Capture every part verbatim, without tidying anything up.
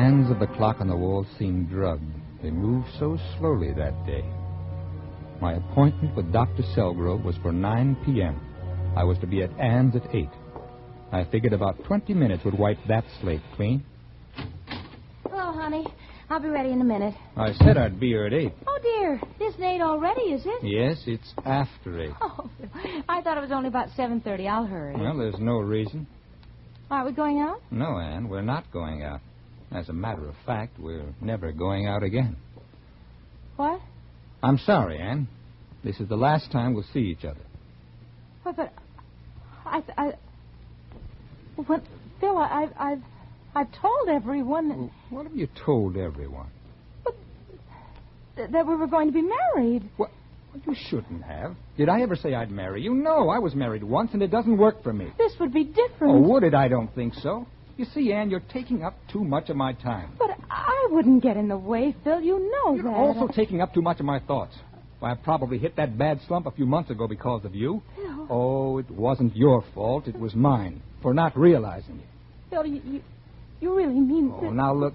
hands of the clock on the wall seemed drugged. They moved so slowly that day. My appointment with Doctor Selgrove was for nine p.m. I was to be at Ann's at eight. I figured about twenty minutes would wipe that slate clean. Hello, honey. I'll be ready in a minute. I said I'd be here at eight. Oh, dear. It isn't eight already, is it? Yes, it's after eight. Oh, I thought it was only about seven thirty. I'll hurry. Well, there's no reason. Aren't we going out? No, Ann, we're not going out. As a matter of fact, we're never going out again. What? I'm sorry, Ann. This is the last time we'll see each other. But, but I, I, well, Phil, I, I've, I've, I've told everyone. That, well, what have you told everyone? But, th- that we were going to be married. What? Well, you shouldn't have. Did I ever say I'd marry you? No, I was married once, and it doesn't work for me. This would be different. Oh, would it? I don't think so. You see, Ann, you're taking up too much of my time. But I wouldn't get in the way, Phil. You know You're that. also taking up too much of my thoughts. Why, I probably hit that bad slump a few months ago because of you. Phil. Oh, it wasn't your fault. It was mine for not realizing it. Phil, you, you, you really mean Oh, that... now look.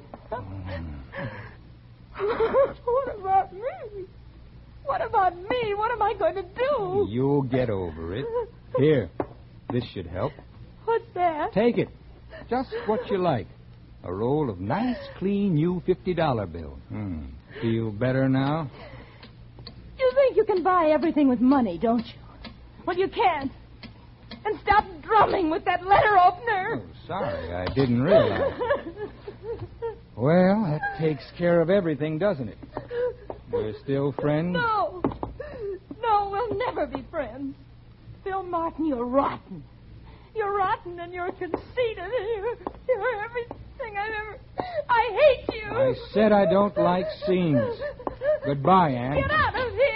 What about me? What about me? What am I going to do? You'll get over it. Here, this should help. What's that? Take it. Just what you like. A roll of nice, clean, new fifty dollar bill. Hmm. Feel better now? You think you can buy everything with money, don't you? Well, you can't. And stop drumming with that letter opener. Oh, sorry. I didn't realize. Well, that takes care of everything, doesn't it? We're still friends? No. No, we'll never be friends. Phil Martin, you're rotten. You're rotten and you're conceited and you're, you're everything I've ever... I hate you. I said I don't like scenes. Goodbye, Ann. Get out of